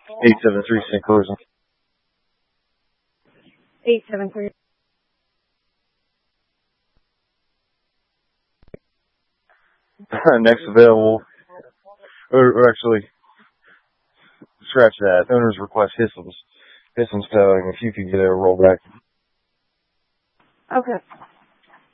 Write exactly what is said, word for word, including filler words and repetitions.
eight seven three Saint Cruising. eight seven three. Next available, or, or actually, scratch that. Owner's request Hissams. Hissams towing, if you could get a rollback. Okay.